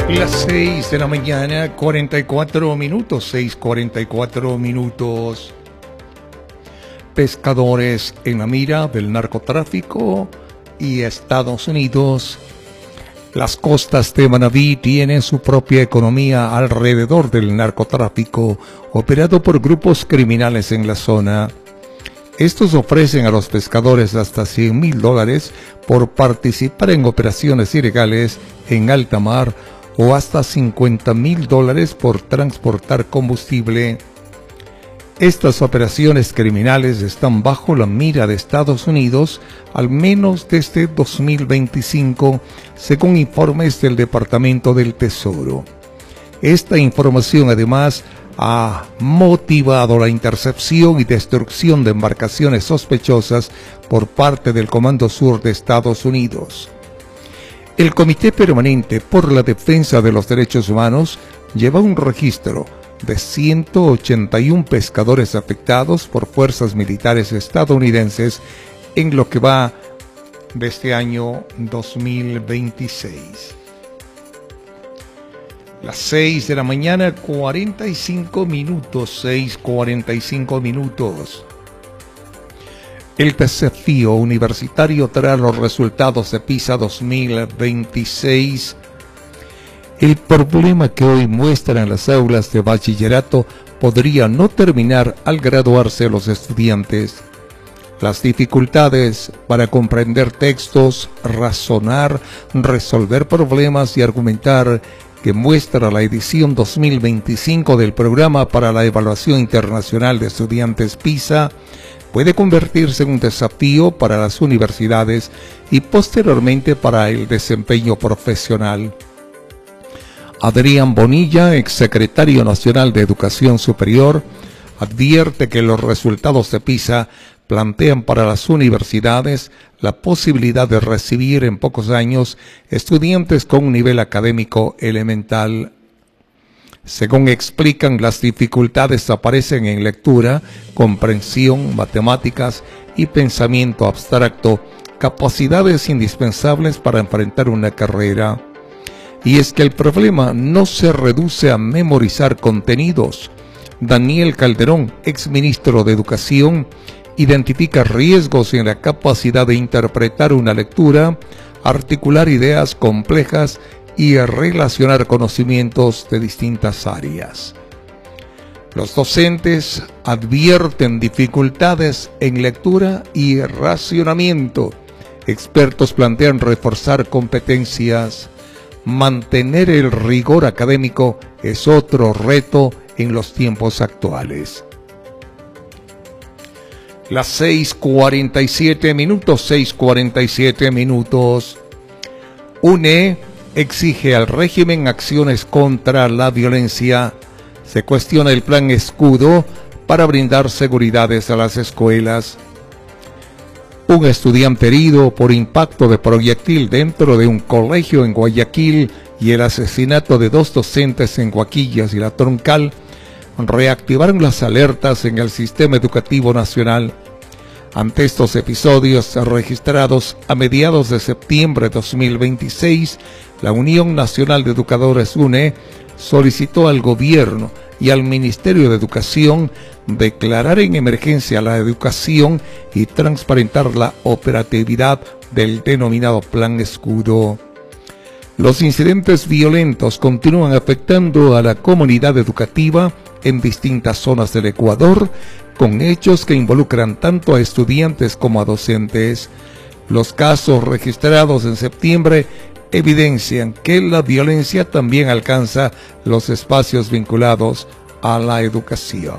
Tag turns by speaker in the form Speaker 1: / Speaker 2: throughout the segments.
Speaker 1: Las 6 de la mañana, 44 minutos, 6:44 minutos. Pescadores en la mira del narcotráfico y Estados Unidos. Las costas de Manabí tienen su propia economía alrededor del narcotráfico, operado por grupos criminales en la zona. Estos ofrecen a los pescadores hasta $100,000 por participar en operaciones ilegales en alta mar o hasta $50,000 por transportar combustible. Estas operaciones criminales están bajo la mira de Estados Unidos al menos desde 2025, según informes del Departamento del Tesoro. Esta información además ha motivado la intercepción y destrucción de embarcaciones sospechosas por parte del Comando Sur de Estados Unidos. El Comité Permanente por la Defensa de los Derechos Humanos lleva un registro de 181 pescadores afectados por fuerzas militares estadounidenses en lo que va de este año 2026. Las 6 de la mañana, 45 minutos, 6:45 minutos. El desafío universitario tras los resultados de PISA 2026. El problema que hoy muestran las aulas de bachillerato podría no terminar al graduarse los estudiantes. Las dificultades para comprender textos, razonar, resolver problemas y argumentar que muestra la edición 2025 del Programa para la Evaluación Internacional de Estudiantes PISA puede convertirse en un desafío para las universidades y posteriormente para el desempeño profesional. Adrián Bonilla, exsecretario nacional de Educación Superior, advierte que los resultados de PISA plantean para las universidades la posibilidad de recibir en pocos años estudiantes con un nivel académico elemental. Según explican, las dificultades aparecen en lectura, comprensión, matemáticas y pensamiento abstracto, capacidades indispensables para enfrentar una carrera. Y es que el problema no se reduce a memorizar contenidos. Daniel Calderón, exministro de Educación, identifica riesgos en la capacidad de interpretar una lectura, articular ideas complejas y relacionar conocimientos de distintas áreas. Los docentes advierten dificultades en lectura y racionamiento. Expertos plantean reforzar competencias. Mantener el rigor académico es otro reto en los tiempos actuales. Las 6:47 minutos, 6:47 minutos. UNE exige al régimen acciones contra la violencia. Se cuestiona el plan Escudo para brindar seguridades a las escuelas. Un estudiante herido por impacto de proyectil dentro de un colegio en Guayaquil y el asesinato de 2 docentes en Guaquillas y La Troncal reactivaron las alertas en el sistema educativo nacional. Ante estos episodios registrados a mediados de septiembre de 2026, la Unión Nacional de Educadores UNE solicitó al gobierno y al Ministerio de Educación declarar en emergencia la educación y transparentar la operatividad del denominado Plan Escudo. Los incidentes violentos continúan afectando a la comunidad educativa en distintas zonas del Ecuador, con hechos que involucran tanto a estudiantes como a docentes. Los casos registrados en septiembre evidencian que la violencia también alcanza los espacios vinculados a la educación.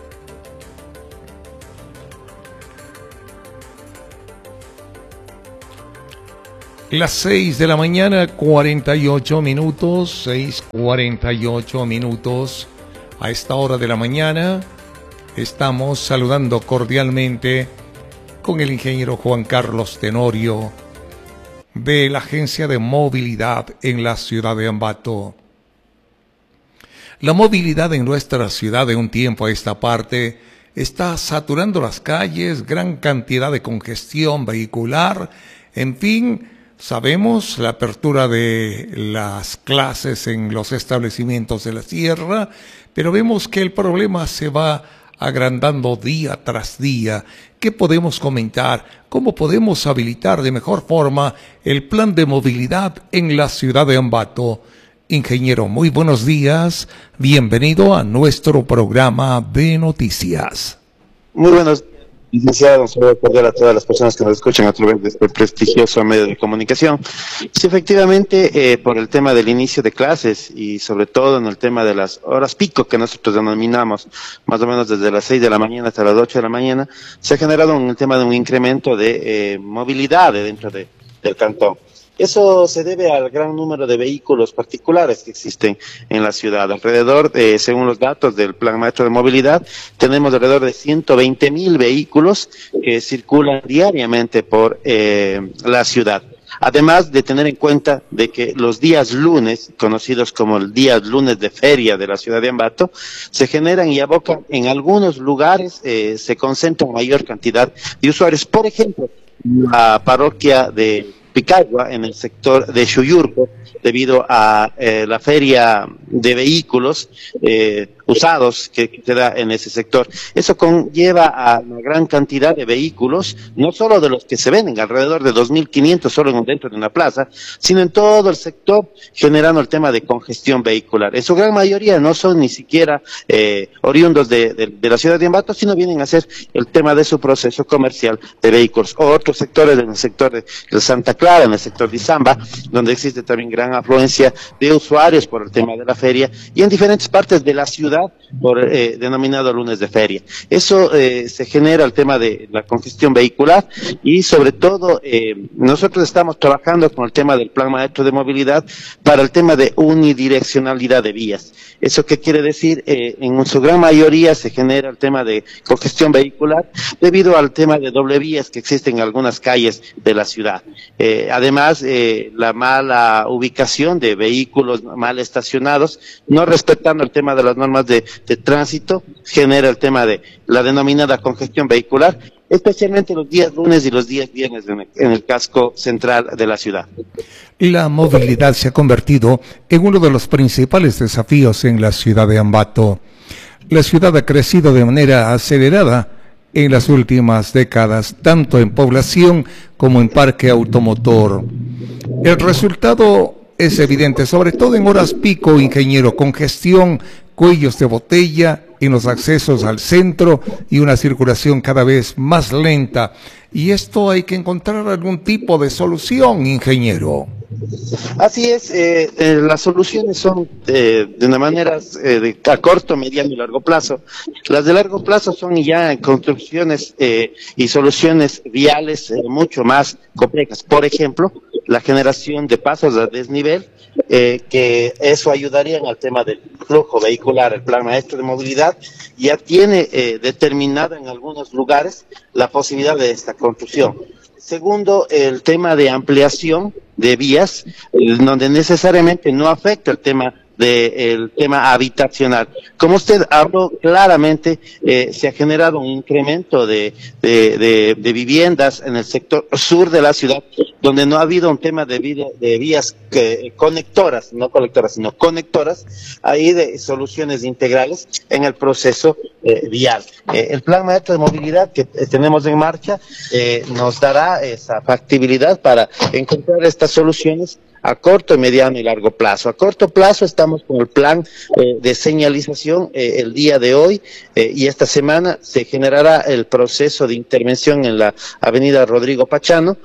Speaker 1: Las 6 de la mañana, 48 minutos, 6:48 minutos. A esta hora de la mañana estamos saludando cordialmente con el ingeniero Juan Carlos Tenorio de la Agencia de Movilidad en la ciudad de Ambato. La movilidad en nuestra ciudad de un tiempo a esta parte está saturando las calles, gran cantidad de congestión vehicular, en fin, Sabemos la apertura de las clases en los establecimientos de la sierra, pero vemos que el problema se va agrandando día tras día. ¿Qué podemos comentar? ¿Cómo podemos habilitar de mejor forma el plan de movilidad en la ciudad de Ambato? Ingeniero, muy buenos días. Bienvenido a nuestro programa de noticias.
Speaker 2: Muy buenos días, licenciado. Un saludo cordial a todas las personas que nos escuchan a través de este prestigioso medio de comunicación. Sí, efectivamente, por el tema del inicio de clases y sobre todo en el tema de las horas pico que nosotros denominamos, más o menos desde las 6 de la mañana hasta las 8 de la mañana, se ha generado el tema de un incremento de movilidad dentro del cantón. Eso se debe al gran número de vehículos particulares que existen en la ciudad. Alrededor, según los datos del Plan Maestro de Movilidad, tenemos alrededor de 120.000 vehículos que circulan diariamente por la ciudad. Además de tener en cuenta de que los días lunes, conocidos como el día lunes de feria de la ciudad de Ambato, se generan y abocan en algunos lugares, se concentra mayor cantidad de usuarios. Por ejemplo, la parroquia de Picagua, en el sector de Xuyurco, debido a la feria de vehículos usados que se da en ese sector. Eso conlleva a una gran cantidad de vehículos, no solo de los que se venden, alrededor de 2.500 solo dentro de una plaza, sino en todo el sector, generando el tema de congestión vehicular. En su gran mayoría no son ni siquiera oriundos de la ciudad de Ambato, sino vienen a hacer el tema de su proceso comercial de vehículos. O otros sectores, en el sector de Santa Clara, en el sector de Izamba, donde existe también gran afluencia de usuarios por el tema de la feria, y en diferentes partes de la ciudad por denominado lunes de feria. Eso se genera el tema de la congestión vehicular y sobre todo nosotros estamos trabajando con el tema del Plan Maestro de Movilidad para el tema de unidireccionalidad de vías. ¿Eso qué quiere decir? En su gran mayoría se genera el tema de congestión vehicular debido al tema de doble vías que existen en algunas calles de la ciudad. Además, la mala ubicación de vehículos mal estacionados, no respetando el tema de las normas de tránsito, genera el tema de la denominada congestión vehicular, especialmente los días lunes y los días viernes en el casco central de la ciudad.
Speaker 1: La movilidad se ha convertido en uno de los principales desafíos en la ciudad de Ambato. La ciudad ha crecido de manera acelerada en las últimas décadas, tanto en población como en parque automotor. El resultado es evidente, sobre todo en horas pico, ingeniero, congestión, cuellos de botella en los accesos al centro y una circulación cada vez más lenta. Y esto hay que encontrar algún tipo de solución, ingeniero.
Speaker 2: Así es, las soluciones son de una manera a corto, mediano y largo plazo. Las de largo plazo son ya construcciones y soluciones viales mucho más complejas. Por ejemplo, la generación de pasos a desnivel, que eso ayudaría en el tema del flujo vehicular. El Plan Maestro de Movilidad ya tiene determinado en algunos lugares la posibilidad de esta construcción. Segundo, el tema de ampliación de vías, donde necesariamente no afecta el tema habitacional. Como usted habló claramente, se ha generado un incremento de viviendas en el sector sur de la ciudad, donde no ha habido un tema de vías conectoras, no colectoras, sino conectoras, ahí de soluciones integrales en el proceso vial. El Plan Maestro de Movilidad que tenemos en marcha nos dará esa factibilidad para encontrar estas soluciones a corto, mediano y largo plazo. A corto plazo estamos con el plan de señalización el día de hoy y esta semana se generará el proceso de intervención en la avenida Rodrigo Pachano,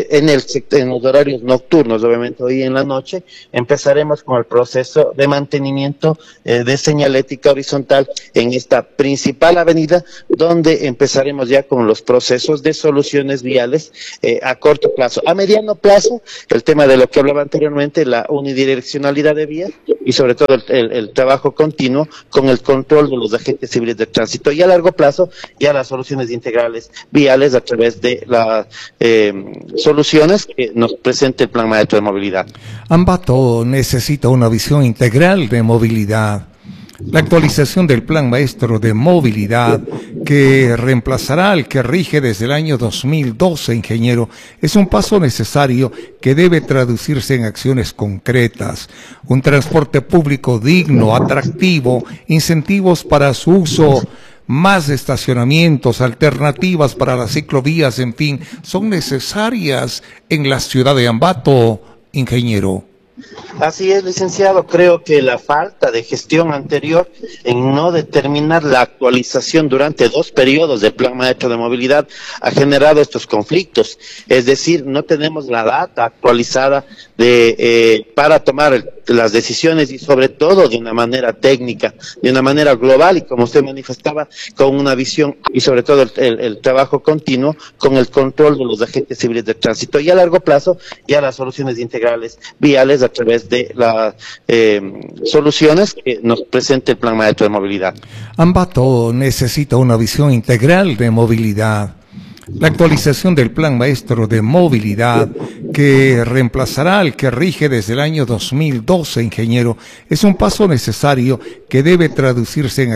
Speaker 2: en los horarios nocturnos, obviamente hoy en la noche, empezaremos con el proceso de mantenimiento de señalética horizontal en esta principal avenida, donde empezaremos ya con los procesos de soluciones viales a corto plazo. A mediano plazo, el tema de lo que hablaba anteriormente, la unidireccionalidad de vías y sobre todo el trabajo continuo con el control de los agentes civiles de tránsito, y a largo plazo ya las soluciones integrales viales a través de las soluciones que nos presenta el Plan Maestro de Movilidad.
Speaker 1: Ambato necesita una visión integral de movilidad. La actualización del Plan Maestro de Movilidad, que reemplazará al que rige desde el año 2012, ingeniero, es un paso necesario que debe traducirse en acciones concretas. Un transporte público digno, atractivo, incentivos para su uso, más estacionamientos, alternativas para las ciclovías, en fin, son necesarias en la ciudad de Ambato, ingeniero.
Speaker 2: Así es, licenciado. Creo que la falta de gestión anterior en no determinar la actualización durante 2 periodos del Plan Maestro de Movilidad ha generado estos conflictos. Es decir, no tenemos la data actualizada para tomar las decisiones y sobre todo de una manera técnica, de una manera global y como usted manifestaba, con una visión y sobre todo el trabajo continuo con el control de los agentes civiles de tránsito y a largo plazo ya las soluciones integrales viales a través de las soluciones que nos presenta el Plan Maestro de Movilidad.
Speaker 1: Ambato necesita una visión integral de movilidad. La actualización del Plan Maestro de Movilidad, que reemplazará al que rige desde el año 2012, ingeniero, es un paso necesario que debe traducirse en